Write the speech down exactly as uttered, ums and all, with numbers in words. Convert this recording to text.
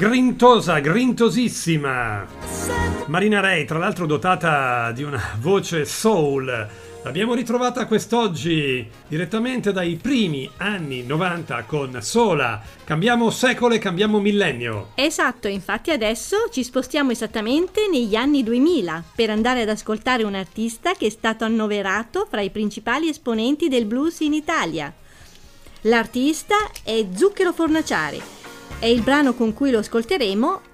grintosa, grintosissima Marina Ray, tra l'altro dotata di una voce soul. L'abbiamo ritrovata quest'oggi direttamente dai primi anni novanta con Sola. Cambiamo secolo e cambiamo millennio. Esatto, infatti adesso ci spostiamo esattamente negli anni duemila per andare ad ascoltare un artista che è stato annoverato fra i principali esponenti del blues in Italia. L'artista è Zucchero Fornaciari e il brano con cui lo ascolteremo